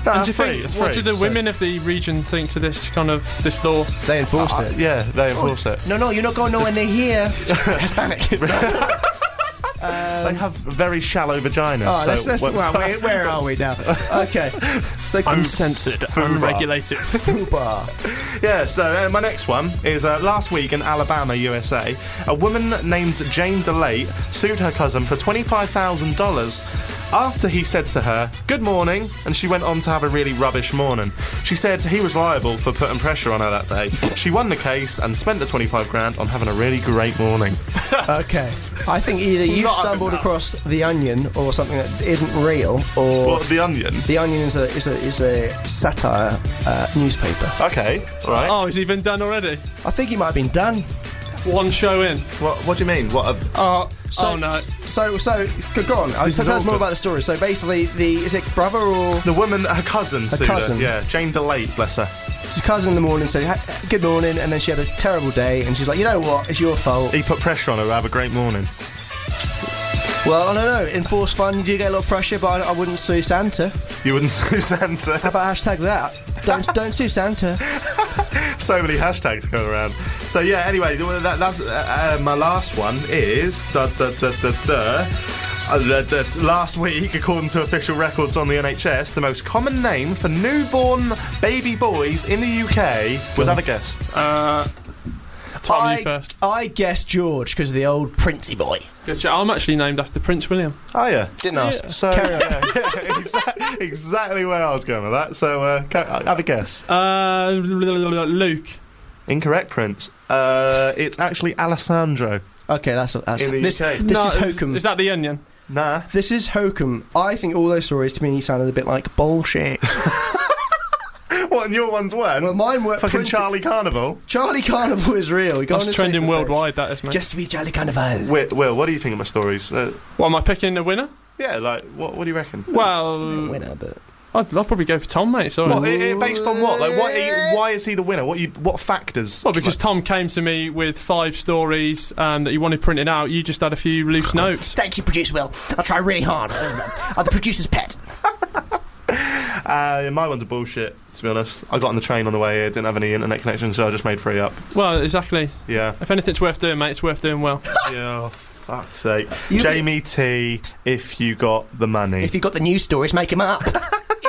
No, And it's free. It's free. what do the women of the region think to this law? They enforce it. Yeah, they enforce it. No, you're not going nowhere near here. Hispanic. They have very shallow vaginas. Where are we now? Okay. So Uncensored, unregulated. Fubar. Yeah, so my next one is last week in Alabama, USA, a woman named Jane DeLate sued her cousin for $25,000 after he said to her, "Good morning," and she went on to have a really rubbish morning. She said he was liable for putting pressure on her that day. She won the case and spent the 25 grand on having a really great morning. Okay. I think either you stumbled across The Onion or something that isn't real, or... What, The Onion? The Onion is a satire newspaper. Okay, right. Oh, has he been done already? I think he might have been done. One show in. What do you mean? What? Oh So no. go on. Tell us more about the story. So basically, is it brother or... The woman, her cousin sued cousin. her. Yeah, Jane DeLate, bless her. His cousin in the morning said, "Good morning," and then she had a terrible day, and she's like, "You know what? It's your fault." He put pressure on her to have a great morning. Well, I don't know. Enforced fun, you do get a lot of pressure, but I wouldn't sue Santa. You wouldn't sue Santa? How about hashtag that? Don't sue Santa. So many hashtags going around. So yeah, anyway, that's my last one is last week, according to official records on the NHS, the most common name for newborn baby boys in the UK was, have a guess. Tom, you first. I guessed George because of the old Princey boy. Good job. I'm actually named after Prince William. Oh yeah, didn't ask. Yeah. So Carry on. exactly where I was going with that. So have a guess. Luke. Incorrect, Prince. It's actually Alessandro. Okay, that's in the this. UK. This is Hokum. Is that the Onion? Nah. This is Hokum. I think all those stories to me sounded a bit like bullshit. What, and your ones weren't? Well, mine were fucking Charlie Carnival. Charlie Carnival is real. That's trending worldwide, that is, mate. Just to be Charlie Carnival. Will, what do you think of my stories? What, am I picking the winner? Yeah, like, what do you reckon? Well, Winner, but I'd probably go for Tom, mate. Sorry. What, based on what? Like, why is he the winner? What factors? Well, because Tom came to me with 5 stories that he wanted printed out. You just had a few loose notes. Thank you, producer Will. I'll try really hard. I'm the producer's pet. My one's a bullshit, to be honest. I got on the train on the way here, didn't have any internet connection, so I just made 3 up. Well, exactly. Yeah. If anything's worth doing, mate, it's worth doing well. Yeah, fuck's sake. Jamie T, if you got the money. If you got the news stories, make them up.